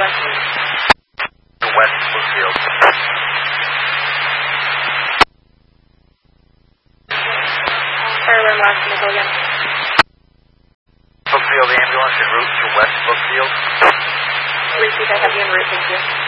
West Brookfield. Fairway last nickel again. Brookfield ambulance en route to West Brookfield. Repeat, I have you en route, thank you.